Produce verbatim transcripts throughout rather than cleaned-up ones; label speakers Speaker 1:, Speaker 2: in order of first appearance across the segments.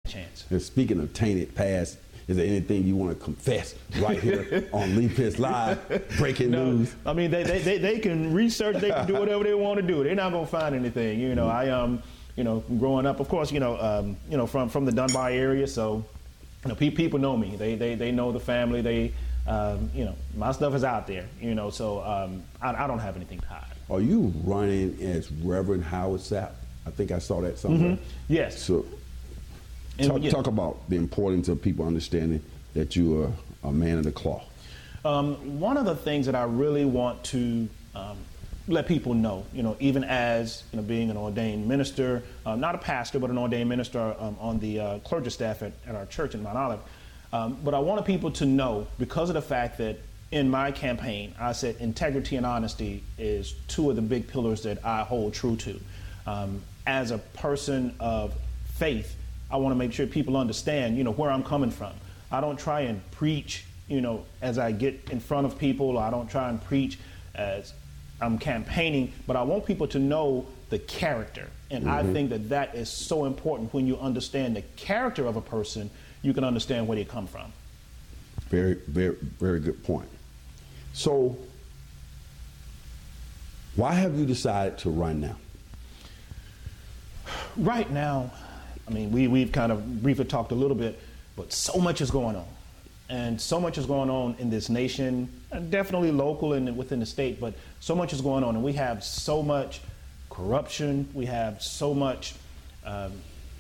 Speaker 1: chance.
Speaker 2: And speaking of tainted past, is there anything you want to confess right here on Lee Pitts Live? Breaking
Speaker 1: no,
Speaker 2: news.
Speaker 1: I mean, they, they, they, they can research, they can do whatever they want to do. They're not going to find anything. You know, I, um, you know, growing up, of course, you know, um, you know, from, from the Dunbar area. So, you know, pe- people know me. They, they, they know the family. They, um, you know, my stuff is out there, you know, so um, I, I don't have anything to hide.
Speaker 2: Are you running as Reverend Howard Sapp? I think I saw that somewhere.
Speaker 1: Mm-hmm. Yes.
Speaker 2: So talk, and, yeah. talk about the importance of people understanding that you are a man of the cloth.
Speaker 1: Um, one of the things that I really want to um, let people know, you know, even as you know, being an ordained minister, uh, not a pastor, but an ordained minister um, on the uh, clergy staff at, at our church in Mount Olive. Um, but I wanted people to know, because of the fact that in my campaign, I said integrity and honesty is two of the big pillars that I hold true to. Um, as a person of faith, I want to make sure people understand, you know, where I'm coming from. I don't try and preach, you know, as I get in front of people, or I don't try and preach as I'm campaigning, but I want people to know the character. And mm-hmm. I think that that is so important. When you understand the character of a person, you can understand where they come from.
Speaker 2: Very, very, very good point. So, why have you decided to run now?
Speaker 1: Right now, I mean, we, we've kind of briefly talked a little bit, but so much is going on. And so much is going on in this nation, definitely local and within the state, but so much is going on. And we have so much corruption. We have so much um,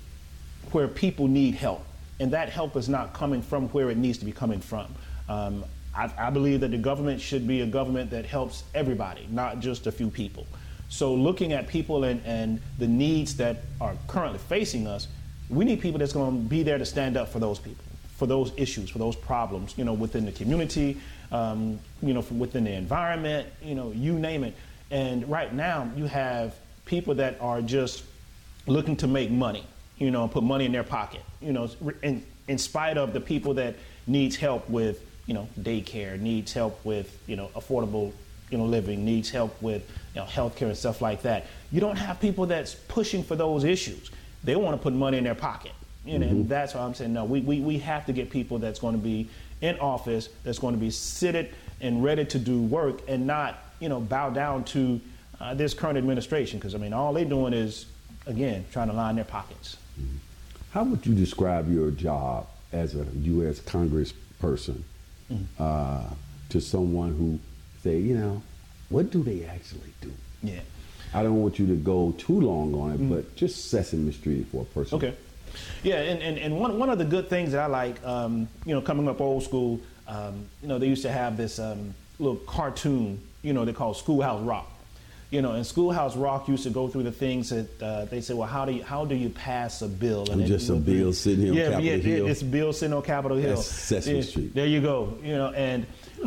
Speaker 1: where people need help. And that help is not coming from where it needs to be coming from. Um, I, I believe that the government should be a government that helps everybody, not just a few people. So looking at people and, and the needs that are currently facing us, we need people that's going to be there to stand up for those people, for those issues, for those problems, you know, within the community, um, you know, within the environment, you know, you name it. And right now you have people that are just looking to make money, you know, put money in their pocket, you know, in, in spite of the people that needs help with, you know, daycare, needs help with, you know, affordable, you know, living, needs help with, you know, healthcare and stuff like that. You don't have people that's pushing for those issues. They want to put money in their pocket. You know, mm-hmm. and that's why I'm saying, no, we, we, we have to get people that's going to be in office, that's going to be seated and ready to do work and not, you know, bow down to uh, this current administration. Because, I mean, all they're doing is, again, trying to line their pockets.
Speaker 2: Mm-hmm. How would you describe your job as a U S congressperson mm-hmm. uh, to someone who say, you know, what do they actually do?
Speaker 1: Yeah.
Speaker 2: I don't want you to go too long on it, mm-hmm. but just Sesame Street for a person.
Speaker 1: Okay. Yeah, and, and, and one, one of the good things that I like, um, you know, coming up old school, um, you know, they used to have this um, little cartoon, you know, they call Schoolhouse Rock. You know, and Schoolhouse Rock used to go through the things that uh, they said, well, how do you how do you pass a bill?
Speaker 2: And just a bill sitting here
Speaker 1: yeah,
Speaker 2: on Capitol
Speaker 1: yeah,
Speaker 2: Hill.
Speaker 1: Yeah, it's a bill sitting on Capitol Hill.
Speaker 2: That's Sesame
Speaker 1: yeah,
Speaker 2: Street.
Speaker 1: There you go. You know, and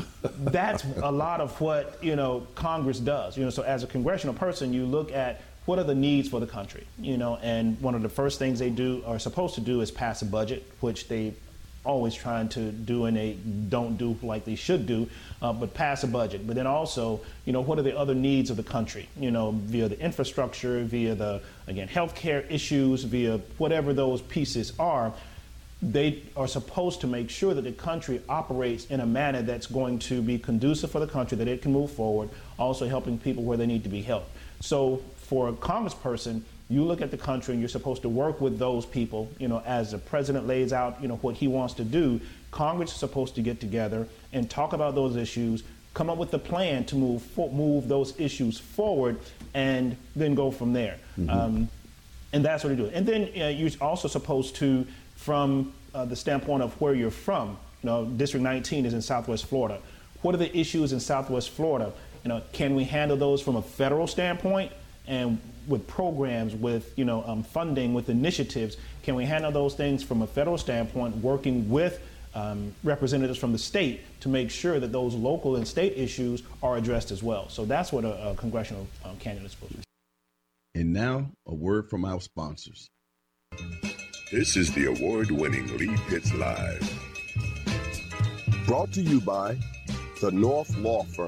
Speaker 1: that's a lot of what, you know, Congress does. You know, so as a congressional person, you look at what are the needs for the country, you know, and one of the first things they do are supposed to do is pass a budget, which they always trying to do and they don't do like they should do, uh, but pass a budget. But then also, you know, what are the other needs of the country, you know, via the infrastructure, via the, again, healthcare issues, via whatever those pieces are. They are supposed to make sure that the country operates in a manner that's going to be conducive for the country, that it can move forward, also helping people where they need to be helped. So for a congressperson, you look at the country and you're supposed to work with those people, you know, as the president lays out, you know, what he wants to do. Congress is supposed to get together and talk about those issues, come up with a plan to move for, move those issues forward, and then go from there. Mm-hmm. Um, and that's what they do. And then uh, you're also supposed to, from uh, the standpoint of where you're from, you know, District nineteen is in Southwest Florida. What are the issues in Southwest Florida? You know, can we handle those from a federal standpoint? And with programs, with, you know, um, funding, with initiatives, can we handle those things from a federal standpoint, working with um, representatives from the state to make sure that those local and state issues are addressed as well? So that's what a, a congressional um, candidate is supposed to do.
Speaker 3: And now, a word from our sponsors.
Speaker 4: This is the award-winning Lee Pitts Live.
Speaker 5: Brought to you by the North Law Firm,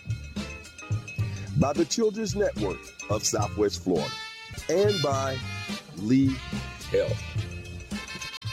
Speaker 5: by the Children's Network of Southwest Florida, and by Lee Health.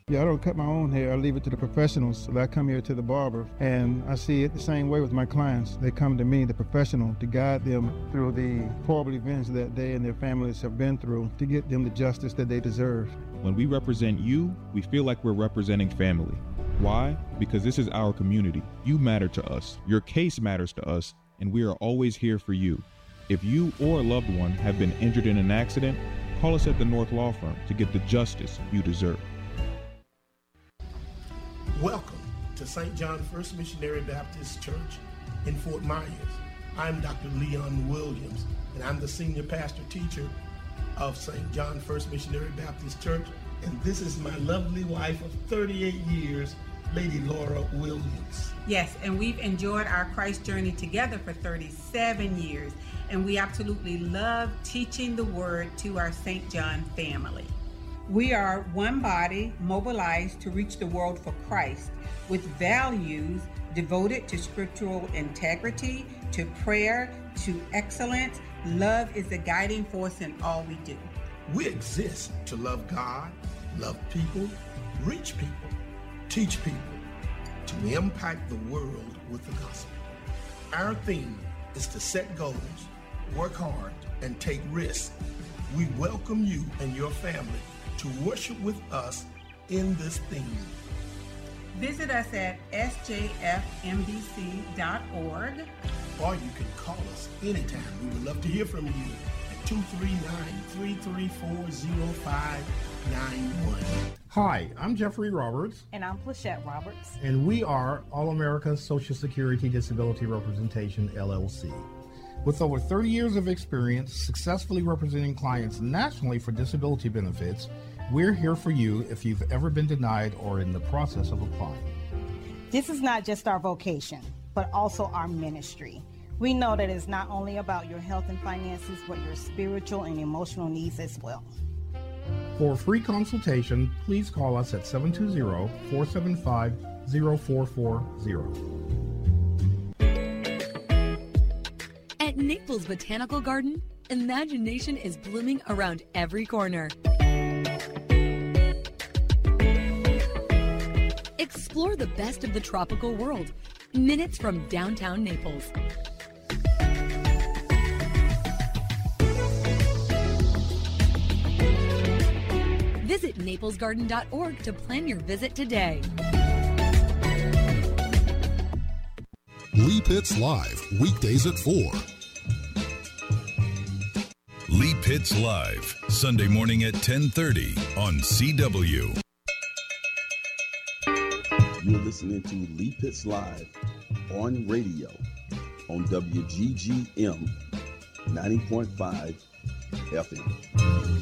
Speaker 6: Yeah, I don't cut my own hair. I leave it to the professionals. So I come here to the barber, and I see it the same way with my clients. They come to me, the professional, to guide them through the horrible events that they and their families have been through to get them the justice that they deserve.
Speaker 7: When we represent you, we feel like we're representing family. Why? Because this is our community. You matter to us. Your case matters to us, and we are always here for you. If you or a loved one have been injured in an accident, call us at the North Law Firm to get the justice you deserve.
Speaker 8: Welcome to Saint John First Missionary Baptist Church in Fort Myers. I'm Doctor Leon Williams, and I'm the senior pastor teacher of Saint John First Missionary Baptist Church, and this is my lovely wife of thirty-eight years, Lady Laura Williams.
Speaker 9: Yes, and we've enjoyed our Christ journey together for thirty-seven years, and we absolutely love teaching the Word to our Saint John family. We are one body mobilized to reach the world for Christ with values devoted to scriptural integrity, to prayer, to excellence. Love is the guiding force in all we do.
Speaker 8: We exist to love God, love people, reach people, teach people, to impact the world with the gospel. Our theme is to set goals, work hard, and take risks. We welcome you and your family to worship with us in this theme.
Speaker 9: Visit us at s j f m b c dot org.
Speaker 8: Or you can call us anytime. We would love to hear from you at two three nine, three three four, zero five nine one.
Speaker 10: Hi, I'm Jeffrey Roberts.
Speaker 11: And I'm Plachette Roberts.
Speaker 10: And we are All America Social Security Disability Representation, L L C. With over thirty years of experience successfully representing clients nationally for disability benefits, we're here for you if you've ever been denied or in the process of applying.
Speaker 11: This is not just our vocation, but also our ministry. We know that it's not only about your health and finances, but your spiritual and emotional needs as well.
Speaker 10: For a free consultation, please call us at seven two zero, four seven five, zero four four zero.
Speaker 12: At Naples Botanical Garden, imagination is blooming around every corner. Explore the best of the tropical world, minutes from downtown Naples. Visit naples garden dot org to plan your visit today.
Speaker 13: Lee Pitts Live, weekdays at four.
Speaker 14: Lee Pitts Live, Sunday morning at ten thirty on C W.
Speaker 3: You're listening to Lee Pitts Live on radio on W G G M ninety point five F M.